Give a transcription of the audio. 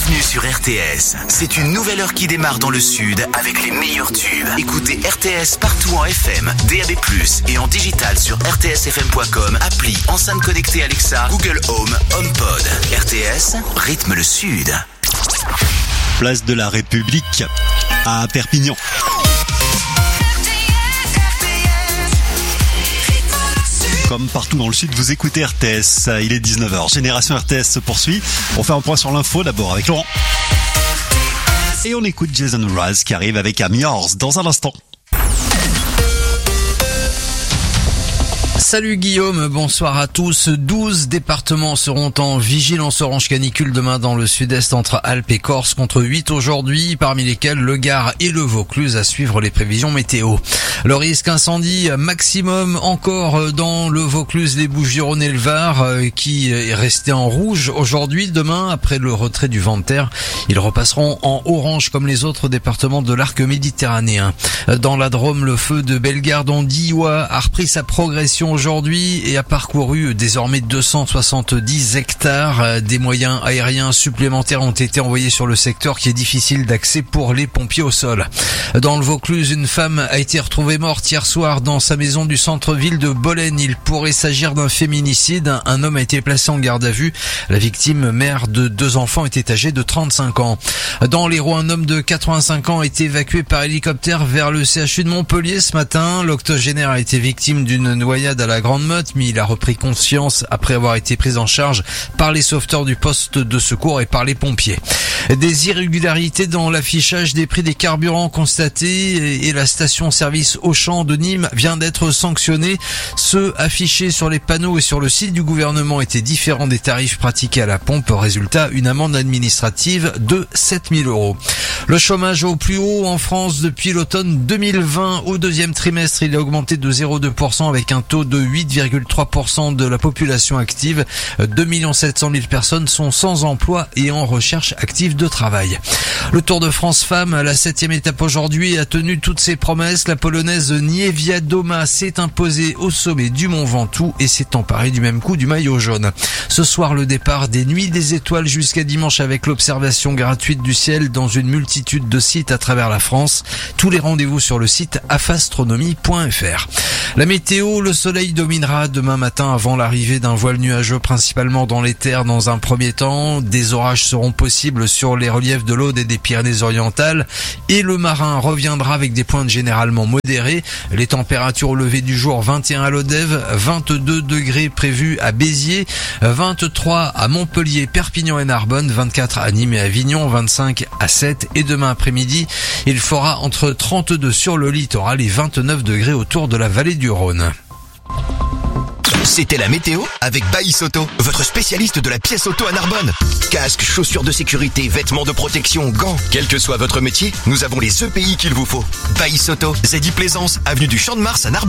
Bienvenue sur RTS. C'est une nouvelle heure qui démarre dans le sud avec les meilleurs tubes. Écoutez RTS partout en FM, DAB+, et en digital sur rtsfm.com, appli, enceinte connectée Alexa, Google Home, HomePod. RTS, rythme le sud. Place de la République à Perpignan. Comme partout dans le sud, vous écoutez RTS. Il est 19h. Génération RTS se poursuit. On fait un point sur l'info d'abord avec Laurent. Et on écoute Jason Mraz qui arrive avec I'm Yours dans un instant. Salut Guillaume, bonsoir à tous. 12 départements seront en vigilance orange canicule demain dans le sud-est entre Alpes et Corse contre 8 aujourd'hui, parmi lesquels le Gard et le Vaucluse à suivre les prévisions météo. Le risque incendie maximum encore dans le Vaucluse, les Bouches-du-Rhône et le Var qui est resté en rouge aujourd'hui. Demain, après le retrait du vent de terre, ils repasseront en orange comme les autres départements de l'arc méditerranéen. Dans la Drôme, le feu de Bellegarde en Diois a repris sa progression aujourd'hui et a parcouru désormais 270 hectares. Des moyens aériens supplémentaires ont été envoyés sur le secteur qui est difficile d'accès pour les pompiers au sol. Dans le Vaucluse, une femme a été retrouvée morte hier soir dans sa maison du centre-ville de Bolène. Il pourrait s'agir d'un féminicide. Un homme a été placé en garde à vue. La victime, mère de 2 enfants, était âgée de 35 ans. Dans l'Hérault, un homme de 85 ans a été évacué par hélicoptère vers le CHU de Montpellier ce matin. L'octogénaire a été victime d'une noyade à la Grande Motte, mais il a repris conscience après avoir été pris en charge par les sauveteurs du poste de secours et par les pompiers. Des irrégularités dans l'affichage des prix des carburants constatés et la station-service Auchan de Nîmes vient d'être sanctionnée. Ceux affichés sur les panneaux et sur le site du gouvernement étaient différents des tarifs pratiqués à la pompe. Résultat, une amende administrative de 7 000 €. Le chômage au plus haut en France depuis l'automne 2020. Au deuxième trimestre, il a augmenté de 0,2% avec un taux de 8,3% de la population active. 2 700 000 personnes sont sans emploi et en recherche active de travail. Le Tour de France Femmes, la 7e étape aujourd'hui, a tenu toutes ses promesses. La Polonaise Niewiadoma s'est imposée au sommet du Mont Ventoux et s'est emparée du même coup du maillot jaune. Ce soir, le départ des Nuits des Étoiles jusqu'à dimanche avec l'observation gratuite du ciel dans une multitude de sites à travers la France. Tous les rendez-vous sur le site afastronomie.fr. La météo, le soleil dominera demain matin avant l'arrivée d'un voile nuageux principalement dans les terres dans un premier temps. Des orages seront possibles sur les reliefs de l'Aude et des Pyrénées-Orientales et le marin reviendra avec des pointes généralement modérées. Les températures au lever du jour, 21 à Lodève, 22 degrés prévus à Béziers, 23 à Montpellier, Perpignan et Narbonne, 24 à Nîmes et Avignon, 25 à Sète et demain après-midi, il fera entre 32 sur le littoral et 29 degrés autour de la vallée du Rhône. C'était la météo avec Baïs Auto, votre spécialiste de la pièce auto à Narbonne. Casques, chaussures de sécurité, vêtements de protection, gants. Quel que soit votre métier, nous avons les EPI qu'il vous faut. Baïs Auto, Zedi Plaisance, avenue du Champ de Mars à Narbonne.